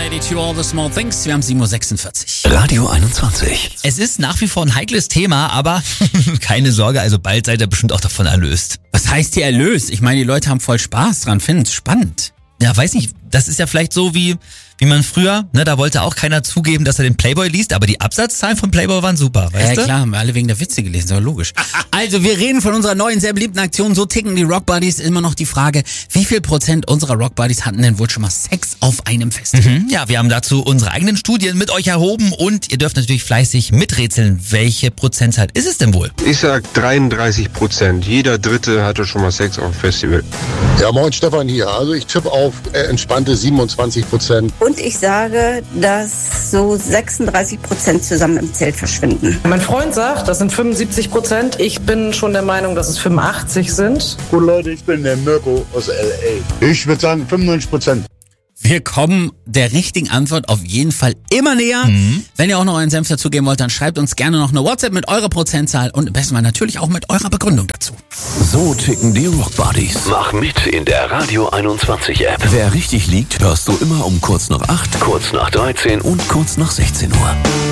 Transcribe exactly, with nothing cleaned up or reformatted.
Lady to All the Small Things. Wir haben sieben Uhr sechsundvierzig. Radio einundzwanzig. Es ist nach wie vor ein heikles Thema, aber keine Sorge, also bald seid ihr bestimmt auch davon erlöst. Was heißt hier erlöst? Ich meine, die Leute haben voll Spaß dran, finden es spannend. Ja, weiß nicht, das ist ja vielleicht so wie, wie man früher, ne, da wollte auch keiner zugeben, dass er den Playboy liest, aber die Absatzzahlen von Playboy waren super, weißt Ja du? klar, haben wir alle wegen der Witze gelesen, ist doch logisch. Also wir reden von unserer neuen, sehr beliebten Aktion, so ticken die Rock Buddies. Immer noch die Frage, wie viel Prozent unserer Rock Buddies hatten denn wohl schon mal Sex auf einem Festival? Mhm, ja, wir haben dazu unsere eigenen Studien mit euch erhoben und ihr dürft natürlich fleißig miträtseln. Welche Prozentzahl ist es denn wohl? Ich sag dreiunddreißig Prozent. Jeder Dritte hatte schon mal Sex auf dem Festival. Ja, moin, Stefan hier. Also ich tippe auf äh, entspannte siebenundzwanzig Prozent. Und ich sage, dass so sechsunddreißig Prozent zusammen im Zelt verschwinden. Mein Freund sagt, das sind fünfundsiebzig Prozent. Ich bin schon der Meinung, dass es fünfundachtzig sind. Gut, Leute, ich bin der Mirko aus L A. Ich würde sagen fünfundneunzig Prozent. Wir kommen der richtigen Antwort auf jeden Fall immer näher. Mhm. Wenn ihr auch noch euren Senf dazugeben wollt, dann schreibt uns gerne noch eine WhatsApp mit eurer Prozentzahl und im besten Fall natürlich auch mit eurer Begründung dazu. So ticken die Rock Buddies. Mach mit in der Radio einundzwanzig App. Wer richtig liegt, hörst du immer um kurz nach acht, kurz nach dreizehn und kurz nach sechzehn Uhr.